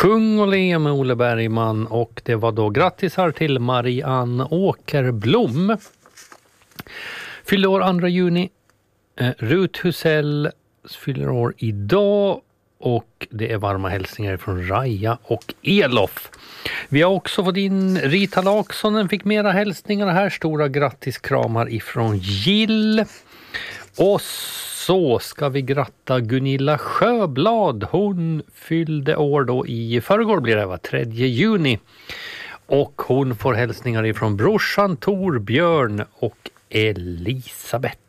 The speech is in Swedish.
Sjung och le med Olle Bergman, och det var då grattisar till Marianne Åkerblom. Fyller år 2 juni. Rut Husell fyller år idag, och det är varma hälsningar från Raja och Elof. Vi har också fått in Rita Laksson, fick mera hälsningar här. Stora grattiskramar ifrån Gill. Och så ska vi gratta Gunilla Sjöblad. Hon fyllde år då i förrgår, blir det 3 juni. Och hon får hälsningar ifrån brorsan Torbjörn och Elisabeth.